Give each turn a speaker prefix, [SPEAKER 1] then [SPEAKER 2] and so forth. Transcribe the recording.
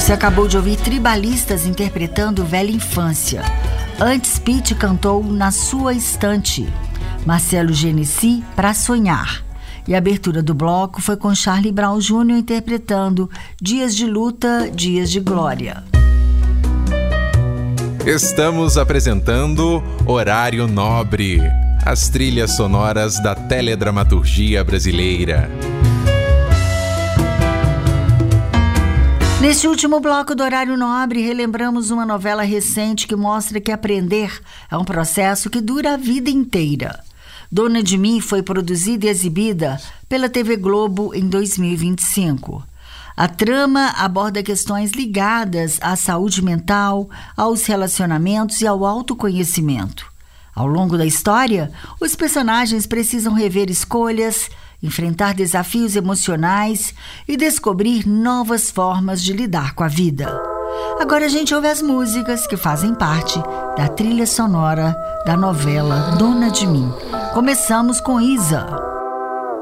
[SPEAKER 1] Você acabou de ouvir Tribalistas interpretando Velha Infância. Antes, Pitty cantou Na Sua Estante. Marcelo Genesi, Pra Sonhar. E a abertura do bloco foi com Charlie Brown Jr. interpretando Dias de Luta, Dias de Glória.
[SPEAKER 2] Estamos apresentando Horário Nobre, as trilhas sonoras da teledramaturgia brasileira.
[SPEAKER 1] Neste último bloco do Horário Nobre, relembramos uma novela recente que mostra que aprender é um processo que dura a vida inteira. Dona de Mim foi produzida e exibida pela TV Globo em 2025. A trama aborda questões ligadas à saúde mental, aos relacionamentos e ao autoconhecimento. Ao longo da história, os personagens precisam rever escolhas, enfrentar desafios emocionais e descobrir novas formas de lidar com a vida. Agora a gente ouve as músicas que fazem parte da trilha sonora da novela Dona de Mim. Começamos com Isa.